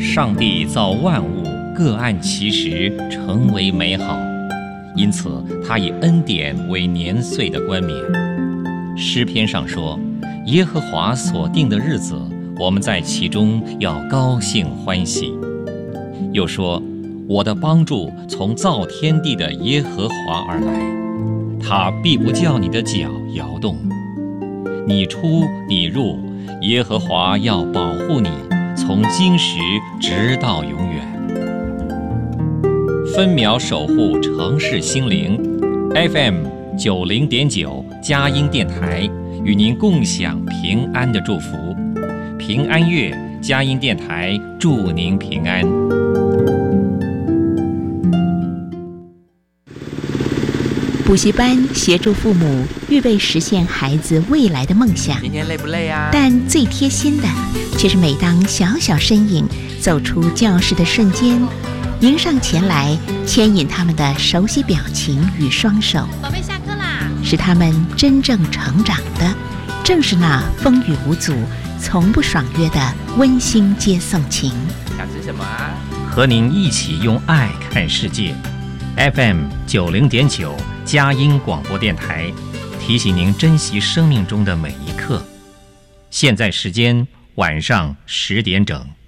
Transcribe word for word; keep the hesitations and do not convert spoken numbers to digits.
上帝造万物，各按其时，成为美好，因此他以恩典为年岁的冠冕。诗篇上说，耶和华所定的日子，我们在其中要高兴欢喜。又说，我的帮助从造天地的耶和华而来，他必不叫你的脚摇动。你出你入，耶和华要保护你，从今时直到永远。分秒守护城市心灵 ，F M 九零点九佳音电台与您共享平安的祝福。平安月，佳音电台祝您平安。 补习班协助父母预备实现孩子未来的梦想。 今天累不累啊？ 但最贴心的，却是每当小小身影走出教室的瞬间，迎上前来牵引他们的熟悉表情与双手。 宝贝，下课啦！ 使他们真正成长的，正是那风雨无阻、从不爽约的温馨接送情。 想吃什么啊？ 和您一起用爱看世界。F M 九零点九佳音广播电台提醒您珍惜生命中的每一刻。现在时间晚上十点整。